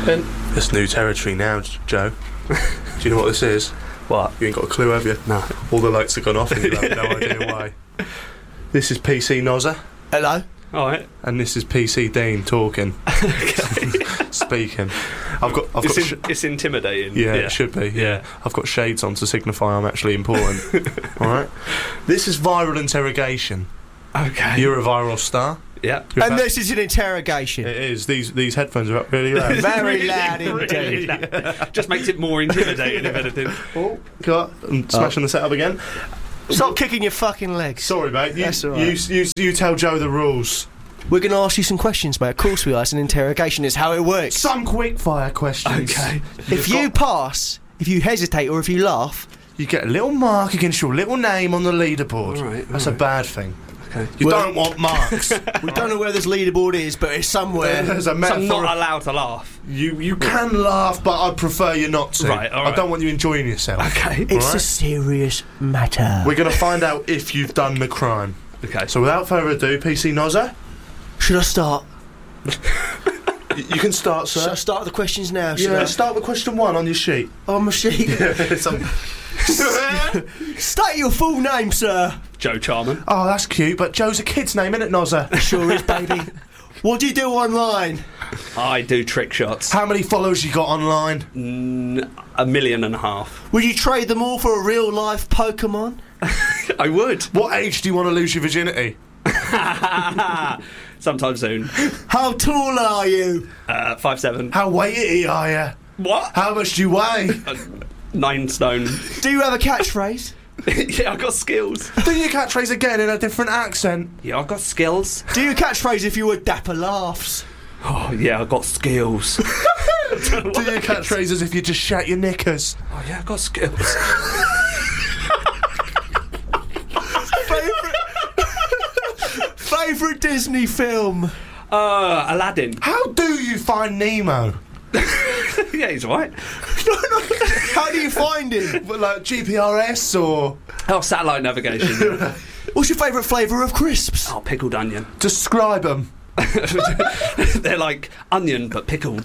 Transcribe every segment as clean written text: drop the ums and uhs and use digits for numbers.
in. It's new territory now, Joe. Do you know what this is? What? You ain't got a clue, have you? No. All the lights have gone off and you have no idea why. This is PC Nozza. Hello. Alright. And this is PC Dean talking. Speaking. It's intimidating. Yeah, it should be. Yeah. I've got shades on to signify I'm actually important. Alright? This is viral interrogation. Okay. You're a viral star. Yeah. And this is an interrogation. It is. These headphones are up really loud. Very loud indeed. Just makes it more intimidating, if anything. Oh, God. I'm smashing the setup again. Stop kicking your fucking legs. Sorry, mate. That's all right. You tell Joe the rules. We're going to ask you some questions, mate. Of course we are. It's an interrogation. It's how it works. Some quick fire questions. Okay. If you pass, if you hesitate, or if you laugh, you get a little mark against your little name on the leaderboard. All right, That's a bad thing. Okay. You don't want marks. we don't know where this leaderboard is, but it's somewhere. There's a So I'm metaphor. not allowed to laugh. You can laugh, but I'd prefer you not to. Right, all right. I don't want you enjoying yourself. Okay. It's Right. a serious matter. We're going to find out if you've done the crime. Okay. So without further ado, PC Nozza, Should I start? you can start, sir. Should I start the questions now? Should Yeah, I? start with question 1 on your sheet. On my sheet. State your full name, sir. Joe Charman. Oh, that's cute, but Joe's a kid's name, isn't it, Nozza? Sure is, baby. What do you do online? I do trick shots. How many followers you got online? 1.5 million. Would you trade them all for a real life Pokemon? I would. What age do you want to lose your virginity? Sometime soon. How tall are you? 5'7". How weighty are you? What? How much do you weigh? 9 stone. Do you have a catchphrase? Yeah, I got skills. Do your catchphrase again in a different accent. Yeah, I got skills. Do you catchphrase if you were Dapper Laughs? Oh, yeah, I got skills. Do your catchphrases if you just shat your knickers. Oh, yeah, I got skills. Favourite Disney film? Aladdin. How do you find Nemo? Yeah, he's alright. How do you find him? But like GPRS or Oh, satellite navigation. What's your favourite flavour of crisps? Oh, pickled onion. describe them. They're like onion, but pickled.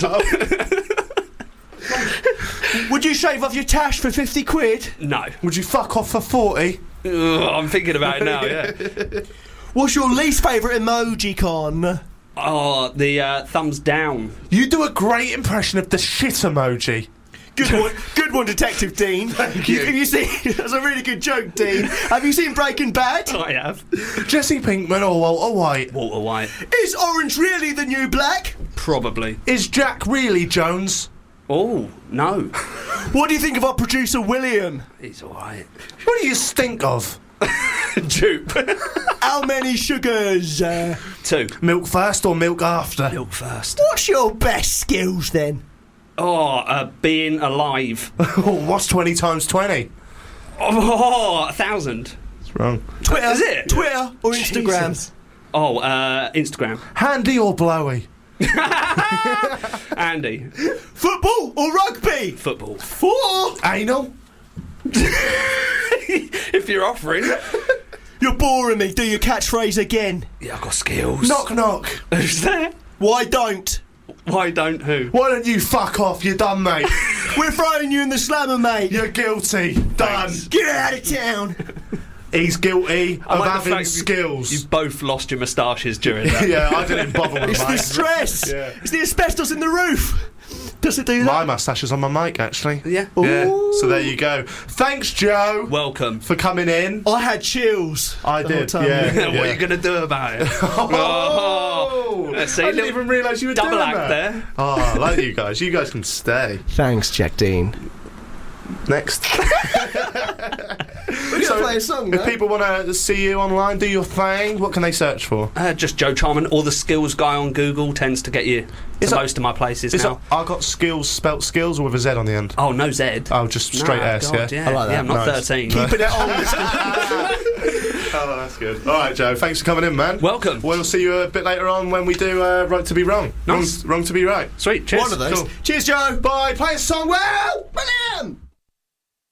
Would you shave off your tash for 50 quid? No. Would you fuck off for 40? Ugh, I'm thinking about it now, yeah. What's your least favourite emoji con? Oh, the thumbs down. You do a great impression of the shit emoji. Good one, Detective Dean. Have you seen? That's a really good joke, Dean. Have you seen Breaking Bad? I have. Jesse Pinkman or Walter White? Walter White. Is orange really the new black? Probably. Is Jack really Jones? Oh, no. What do you think of our producer William? He's alright. What do you stink of? Jupe. How many sugars? 2. Milk first or milk after? Milk first. What's your best skills then? Oh, being alive. Oh, what's 20 times 20? Oh, 1,000. It's wrong. Twitter? Is it? Twitter or Instagram? Jesus. Oh, Instagram. Handy or blowy? Andy. Football or rugby? Football. 4. Anal? If you're offering. You're boring me. Do your catchphrase again. Yeah, I've got skills. Knock knock. Who's there? Why don't? Why don't who? Why don't you fuck off? You're done, mate. We're throwing you in the slammer, mate. You're guilty. Done. Get out of town. He's guilty I of like the having fact skills. You've both lost your moustaches during that. Yeah, I didn't bother with It's the mine. stress. Yeah. It's the asbestos in the roof. Does it do that? My moustache is on my mic, actually. Yeah. Yeah, so there you go. Thanks, Joe, Welcome. for coming in. I had chills. I the whole did, time. yeah. What are you going to do about it? Oh! Let's see, I didn't little even realise you were double doing act that. there. Oh, I like you guys. You guys can stay. Thanks, Jack Dean. Next. We're going to play a song, If people want to see you online, do your thing, what can they search for? Just Joe Charman or the skills guy on Google tends to get you Is to that- most of my places now. I got skills spelt skills or with a Z on the end? Oh, no Z. Oh, just straight No, S, God, yeah? I like that. Yeah, I'm not Nice. 13. Keeping it on. Oh, that's good. All right, Joe, thanks for coming in, man. Welcome. We'll see you a bit later on when we do Right to be Wrong. Nice. Wrong to be right. Sweet, cheers. One of those. Cool. Cheers, Joe. Bye. Play a song well. William.